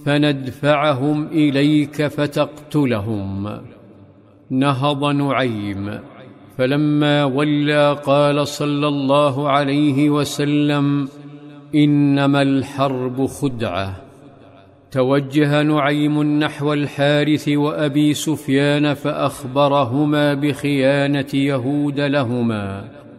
فندفعهم إليك فتقتلهم. نهض نعيم، فلما ولى قال صلى الله عليه وسلم: إنما الحرب خدعة. توجه نعيم نحو الحارث وأبي سفيان فأخبرهما بخيانة يهود لهما،